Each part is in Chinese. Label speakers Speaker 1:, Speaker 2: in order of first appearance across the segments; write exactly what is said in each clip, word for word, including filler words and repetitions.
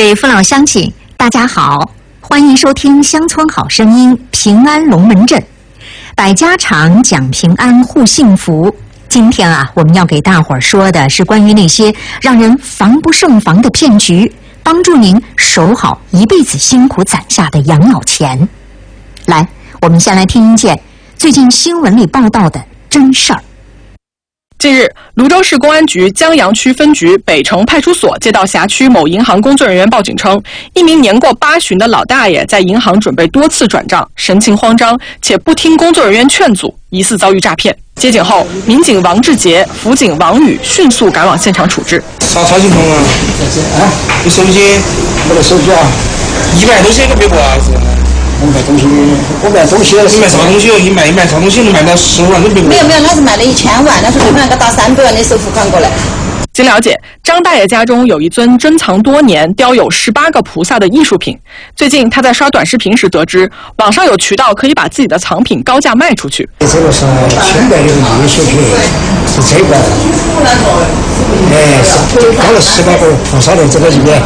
Speaker 1: 位父老乡亲，大家好，欢迎收听《乡村好声音》平安龙门阵，百家长讲平安护幸福。今天啊，我们要给大伙儿说的是关于那些让人防不胜防的骗局，帮助您守好一辈子辛苦攒下的养老钱。来，我们先来听一件最近新闻里报道的真事儿。
Speaker 2: 近日，泸州市公安局江阳区分局北城派出所接到辖区某银行工作人员报警称，一名年过八旬的老大爷在银行准备多次转账，神情慌张，且不听工作人员劝阻，疑似遭遇诈骗。接警后，民警王志杰、辅警王宇迅速赶往现场处置。
Speaker 3: 啥啥情况啊？啊，你手机？我的手机啊，一百多千个别过啊！是。我卖东西，我卖东西。你卖啥东西？你卖卖啥东西？你卖到十五万都别过。
Speaker 4: 没有没有，那是卖了一千万，那是对方那个打三百万的首付款过来。
Speaker 2: 经了解，张大爷家中有一尊珍藏多年、雕有十八个菩萨的艺术品。最近他在刷短视频时得知，网上有渠道可以把自己的藏品高价卖出去。
Speaker 3: 这个是清代的艺术品，是这个，哎，是高了十八个菩萨的这个里面。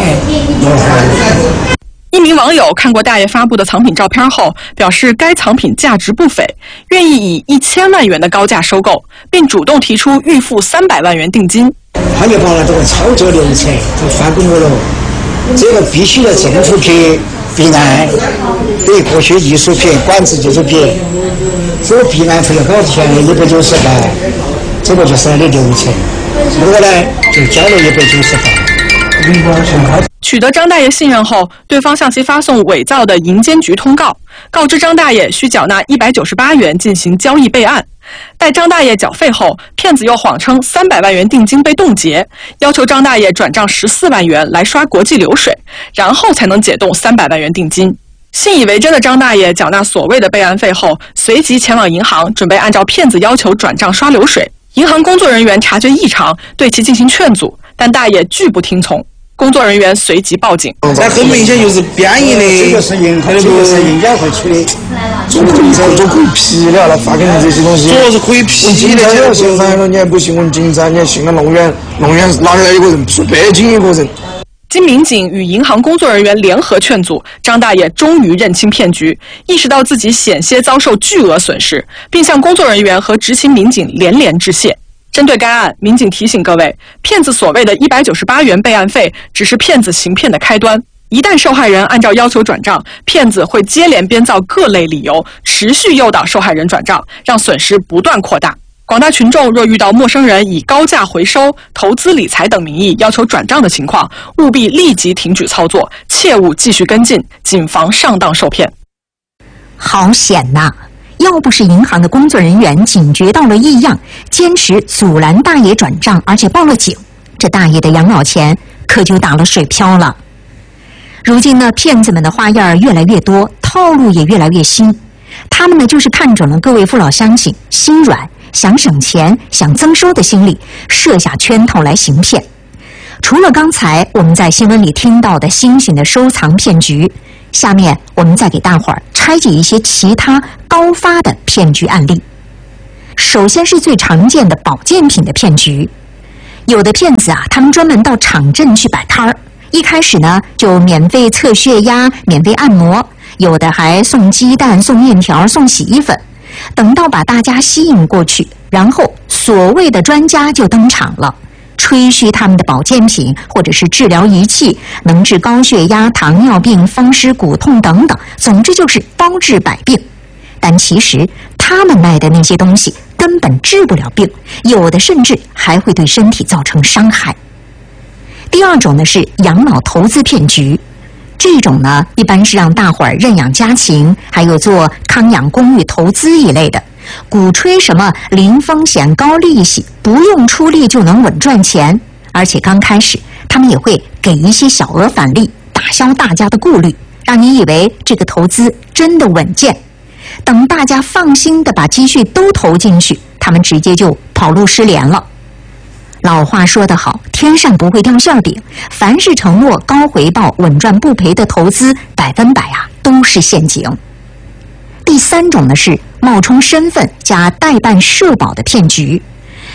Speaker 2: 一名网友看过大爷发布的藏品照片后，表示该藏品价值不菲，愿意以一千万元的高价收购，并主动提出预付三百万元定金。
Speaker 3: 他就把了这个操作流程就翻给我了，这个必须要政府批备案，对过去艺术品、管制艺术品，这个备案费要多少钱呢？一百九十八，这个就是它的流程。我呢就交了一百九十八。
Speaker 2: 取得张大爷信任后，对方向其发送伪造的银监局通告，告知张大爷需缴纳一百九十八元进行交易备案。待张大爷缴费后，骗子又谎称三百万元定金被冻结，要求张大爷转账十四万元来刷国际流水，然后才能解冻三百万元定金。信以为真的张大爷缴纳所谓的备案费后，随即前往银行，准备按照骗子要求转账刷流水。银行工作人员察觉异常，对其进行劝阻，但大爷拒不听从。工作人员随即报警。
Speaker 3: 这很明显就是编译的，这个是银行，这个是银监会出的。中共才都可以批了，那发给你这些东西。主要是可以批的。这现在了，你还不信问警察，你还信了弄远，弄远哪里来一个人？说北京一个人。
Speaker 2: 经民警与银行工作人员联合劝阻，张大爷终于认清骗局，意识到自己险些遭受巨额损失，并向工作人员和执勤民警连连致谢。针对该案，民警提醒各位，骗子所谓的一百九十八元备案费只是骗子行骗的开端。一旦受害人按照要求转账，骗子会接连编造各类理由，持续诱导受害人转账，让损失不断扩大。广大群众若遇到陌生人以高价回收、投资理财等名义要求转账的情况，务必立即停止操作，切勿继续跟进，谨防上当受骗。
Speaker 1: 好险呐！要不是银行的工作人员警觉到了异样，坚持阻拦大爷转账，而且报了警，这大爷的养老钱可就打了水漂了。如今呢，骗子们的花样越来越多，套路也越来越新。他们呢，就是看准了各位父老乡亲心软、想省钱、想增收的心理，设下圈套来行骗。除了刚才我们在新闻里听到的新型的收藏骗局，下面我们再给大伙儿拆解一些其他高发的骗局案例。首先是最常见的保健品的骗局，有的骗子啊，他们专门到场镇去摆摊儿，一开始呢就免费测血压、免费按摩，有的还送鸡蛋、送面条、送洗衣粉。等到把大家吸引过去，然后所谓的专家就登场了，吹嘘他们的保健品或者是治疗仪器能治高血压、糖尿病、风湿骨痛等等，总之就是包治百病。但其实他们卖的那些东西根本治不了病，有的甚至还会对身体造成伤害。第二种呢是养老投资骗局，这种呢一般是让大伙儿认养家禽，还有做康养公寓投资一类的，鼓吹什么零风险高利息，不用出力就能稳赚钱，而且刚开始他们也会给一些小额返利，打消大家的顾虑，让你以为这个投资真的稳健。等大家放心的把积蓄都投进去，他们直接就跑路失联了。老话说得好，天上不会掉馅饼，凡是承诺高回报、稳赚不赔的投资，百分百啊都是陷阱。第三种呢是冒充身份加代办社保的骗局，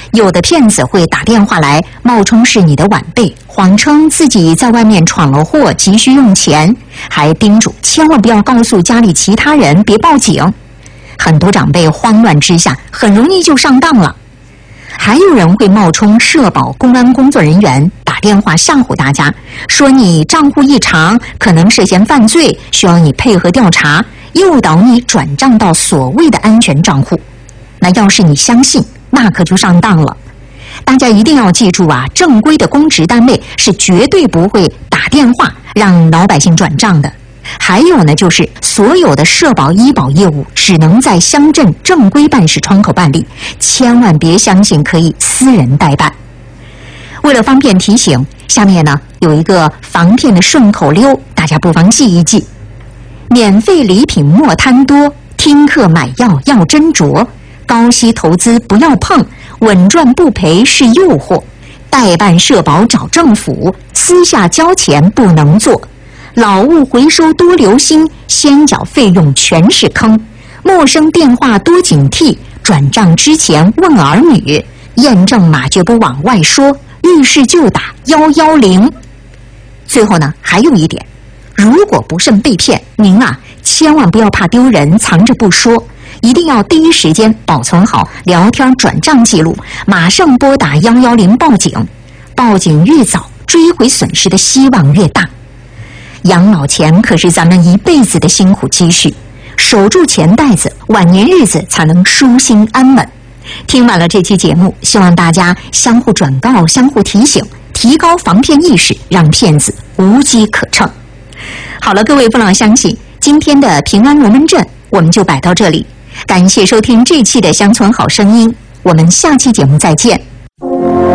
Speaker 1: 有的骗子会打电话来，冒充是你的晚辈，谎称自己在外面闯了祸，急需用钱，还叮嘱千万不要告诉家里其他人，别报警。很多长辈慌乱之下，很容易就上当了。还有人会冒充社保、公安工作人员，打电话吓唬大家，说你账户异常，可能涉嫌犯罪，需要你配合调查，诱导你转账到所谓的安全账户。那要是你相信，那可就上当了。大家一定要记住啊，正规的公职单位是绝对不会打电话让老百姓转账的。还有呢，就是所有的社保、医保业务只能在乡镇正规办事窗口办理，千万别相信可以私人代办。为了方便提醒，下面呢有一个防骗的顺口溜，大家不妨记一记：免费礼品莫贪多，听课买药要斟酌，高息投资不要碰，稳赚不赔是诱惑，代办社保找政府，私下交钱不能做，劳务回收多留心，先缴费用全是坑，陌生电话多警惕，转账之前问儿女，验证码绝不往外说，遇事就打幺幺零。最后呢，还有一点，如果不慎被骗，您啊千万不要怕丢人，藏着不说，一定要第一时间保存好聊天转账记录，马上拨打幺幺零报警。报警越早，追回损失的希望越大。养老钱可是咱们一辈子的辛苦积蓄，守住钱袋子，晚年日子才能舒心安稳。听完了这期节目，希望大家相互转告、相互提醒，提高防骗意识，让骗子无机可乘。好了，各位父老乡亲，今天的平安龙门阵我们就摆到这里，感谢收听这期的乡村好声音，我们下期节目再见。